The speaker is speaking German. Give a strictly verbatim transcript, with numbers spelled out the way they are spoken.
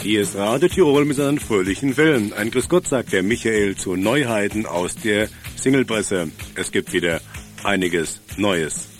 Hier ist Radio Tirol mit seinen fröhlichen Wellen. Ein Grüß Gott, sagt der Michael zu Neuheiten aus der Singlepresse. Es gibt wieder einiges Neues.